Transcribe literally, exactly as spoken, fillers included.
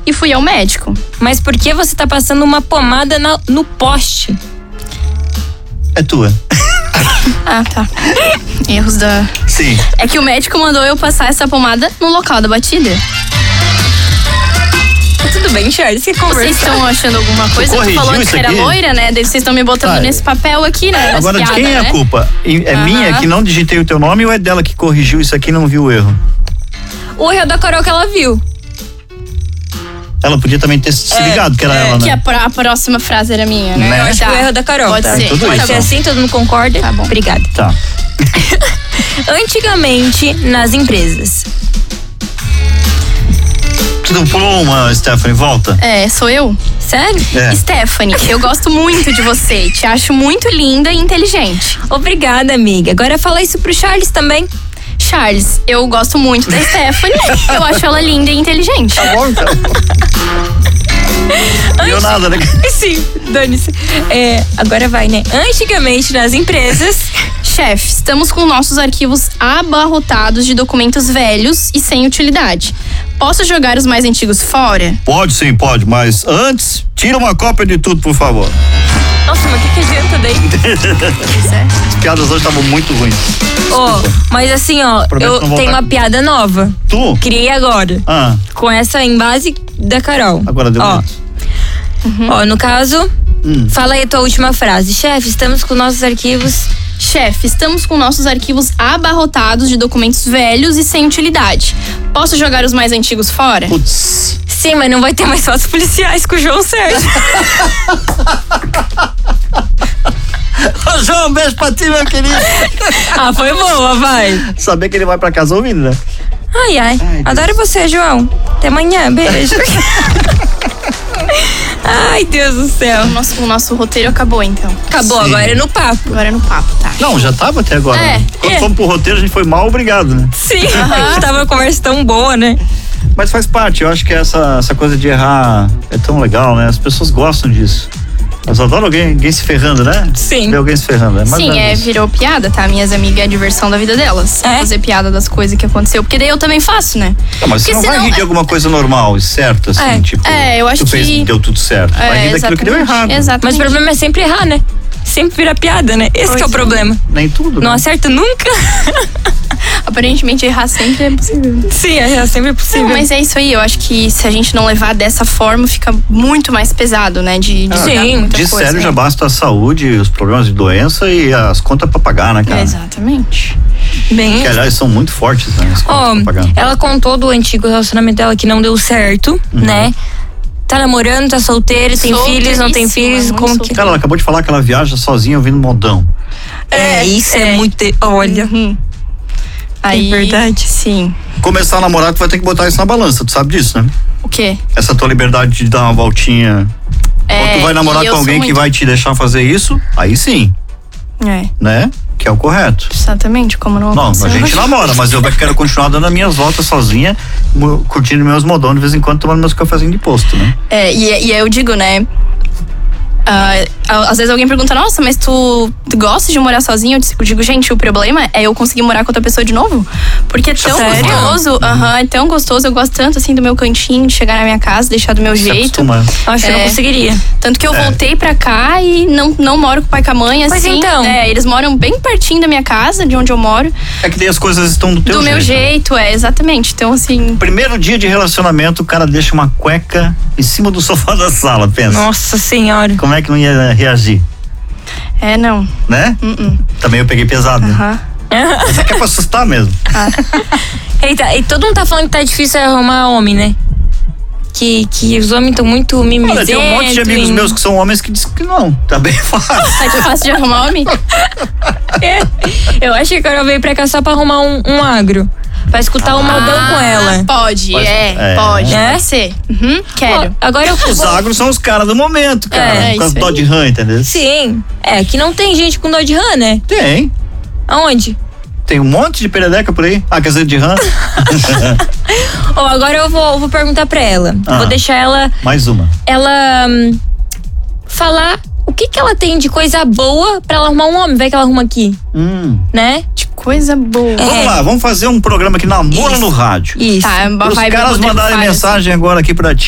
e fui ao médico. Mas por que você tá passando uma pomada na, no poste? É tua. Ah, tá. Erros da... Sim. É que o médico mandou eu passar essa pomada no local da batida. Tudo bem, Charles, você conversa. Vocês estão achando alguma coisa? Tu falou antes que era loira, né? Daí vocês estão me botando Tá. nesse papel aqui, né? Agora, de piada, quem é né? a culpa? É Aham. minha que não digitei o teu nome ou é dela que corrigiu isso aqui e não viu o erro? O erro da Carol que ela viu. Ela podia também ter se ligado que era ela, Que né? a, pró- a próxima frase era minha, né? Né? Eu acho Tá. que o erro é da Carol. Pode tá? ser. Tudo Pode isso. ser assim, todo mundo concorda? Tá bom. Obrigada. Tá. Antigamente, nas empresas. Tu não pulou uma, Stephanie, volta. É, sou eu? Sério? É. Stephanie, eu gosto muito de você. Te acho muito linda e inteligente. Obrigada, amiga. Agora fala isso pro Charles também. Charles, eu gosto muito da Stephanie. Eu acho ela linda e inteligente. Tá bom, então. Deu nada, né? Sim, dane-se. É, agora vai, né? Antigamente, nas empresas. Chefe, estamos com nossos arquivos abarrotados de documentos velhos e sem utilidade. Posso jogar os mais antigos fora? Pode sim, pode, mas antes, tira uma cópia de tudo, por favor. Nossa, mas o que, que adianta daí? Pois é. As piadas hoje estavam muito ruins. Ó, mas assim, ó, Prometo eu não voltar tenho uma com- piada nova. Tu? Criei agora. Ah, Com essa em base da Carol. agora deu Ó, muito. ó, no caso, Hum. fala aí a tua última frase. Chefe, estamos com nossos arquivos. Chefe, estamos com nossos arquivos abarrotados de documentos velhos e sem utilidade. Posso jogar os mais antigos fora? Putz. Sim, mas não vai ter mais fotos policiais com o João Sérgio. Ô, João, um beijo pra ti, meu querido. Ah, foi boa, vai. Saber que ele vai pra casa ouvindo, né? Ai, ai. Ai, Adoro você, João. Até amanhã, beijo. Ai, Deus do céu. O nosso, o nosso roteiro acabou, então. Acabou, Sim. agora é no papo. Agora é no papo, tá? Não, já tava até agora. É, né? Quando é. fomos pro roteiro, a gente foi mal obrigado, né? Sim, a gente tava uma conversa tão boa, né? Mas faz parte, eu acho que essa, essa coisa de errar é tão legal, né? As pessoas gostam disso. Elas adoram alguém, alguém se ferrando, né? Sim. Ver alguém se ferrando. É mais Sim, ou é, menos isso. virou piada, tá? Minhas amigas é a diversão da vida delas. É? Fazer piada das coisas que aconteceu. Porque daí eu também faço, né? Não, mas você Porque não vai senão- rir de alguma coisa normal e certa, assim, É. tipo. É, eu acho tu fez, que- deu tudo certo. vai É, rir daquilo que deu exatamente, errado. Exatamente. Mas o problema é sempre errar, né? Sempre vira piada, né? Esse que é o Pois é. problema. Nem tudo. Não né? acerta nunca? Aparentemente errar sempre é possível. Sim, errar sempre é possível. Não, mas é isso aí. Eu acho que se a gente não levar dessa forma, fica muito mais pesado, né? De, de Ah, lidar sim, com muita De coisa, sério, né? já basta a saúde, os problemas de doença e as contas pra pagar, né, cara? Exatamente. Bem, Que, aliás, são muito fortes, né? As contas ó, pra pagar. ela contou do antigo relacionamento dela que não deu certo, Uhum. né? Tá namorando, tá solteira, tem filhos, não tem Solteiríssima, filhos, muito como que... solteira. Cara, ela acabou de falar que ela viaja sozinha ouvindo modão. É, isso é, muito... Olha, Uhum. Aí, verdade? Sim. Começar a namorar, tu vai ter que botar isso na balança, tu sabe disso, né? O quê? Essa tua liberdade de dar uma voltinha. É, Ou tu vai namorar e eu com sou alguém que muito- vai te deixar fazer isso, aí sim, É, né? Que é o correto. exatamente. Como não Não, a aconteceu gente hoje. namora, mas eu quero continuar dando as minhas voltas sozinha, mo- curtindo meus modão de vez em quando, tomando meus cafezinhos de posto, né? É, e, e eu digo, né? ah, às vezes alguém pergunta, nossa, mas tu, tu gosta de morar sozinho? Eu digo- digo, gente, o problema é eu conseguir morar com outra pessoa de novo. Porque é tão Sério? gostoso, aham, é tão gostoso. Eu gosto tanto, assim, do meu cantinho, de chegar na minha casa, deixar do meu Se jeito. acostuma. acho que eu não É. conseguiria. Tanto que eu É. voltei pra cá e não, não moro com o pai e com a mãe, Pois assim. então. É, eles moram bem pertinho da minha casa, de onde eu moro. É que daí as coisas estão do teu do jeito. meu jeito, é, exatamente. Então, assim, Primeiro dia de relacionamento, o cara deixa uma cueca em cima do sofá da sala, pensa. Nossa senhora. Como é que não ia reagir, é, não. né? Uh-uh. Também eu peguei pesado, né? Aham. Mas é que é pra assustar mesmo. Eita, e todo mundo tá falando que tá difícil arrumar homem, né? Que, que os homens estão muito mimizentos. Olha, tem um monte de amigos e- meus que são homens que dizem que não, tá bem fácil. Tá fácil de arrumar homem? É. Eu acho que a Carol veio pra cá só pra arrumar um, um agro. Pra escutar o modão com ela. Pode, Pode- é, é. pode, É? pode ser. Uhum, quero. Ó, agora eu Os vou... agros são os caras do momento, cara. É, com as isso dó aí. de rã, entendeu? Sim. É, que não tem gente com dó de rã, né? Tem. Aonde? Tem um monte de perereca por aí. Ah, quer dizer, de rã? Ó, agora eu vou, vou perguntar pra ela. Ah. Vou deixar ela, Mais uma. ela hum, falar o que que ela tem de coisa boa pra ela arrumar um homem. Vai que ela arruma aqui, Hum. né? De coisa boa. Vamos lá, vamos fazer um programa aqui, Namoro Isso. no Rádio. Isso. Tá, Os vai caras Rodrigo mandarem Faro, assim. mensagem agora aqui pra ti.